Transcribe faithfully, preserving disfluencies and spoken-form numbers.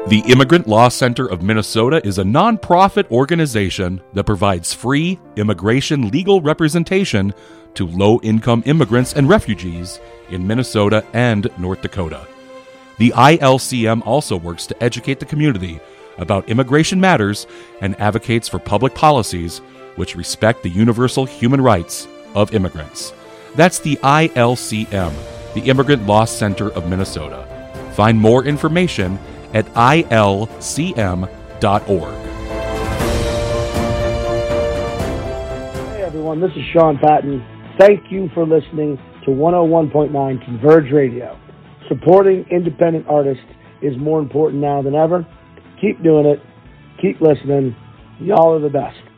The Immigrant Law Center of Minnesota is a nonprofit organization that provides free immigration legal representation to low-income immigrants and refugees in Minnesota and North Dakota. The I L C M also works to educate the community about immigration matters and advocates for public policies which respect the universal human rights of immigrants. That's the I L C M, the Immigrant Law Center of Minnesota. Find more information at I L C M dot org. Hey everyone, this is Sean Patton. Thank you for listening to one oh one point nine Converge Radio. Supporting independent artists is more important now than ever. Keep doing it. Keep listening. Y'all are the best.